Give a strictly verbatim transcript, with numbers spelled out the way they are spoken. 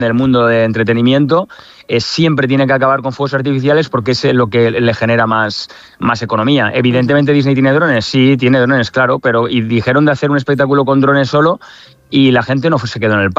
del mundo de entretenimiento, eh, siempre tiene que acabar con fuegos artificiales porque es lo que le genera más, más economía. Evidentemente Disney tiene drones, sí, tiene drones, claro, pero y dijeron de hacer un espectáculo con drones solo y la gente no se quedó en el parque.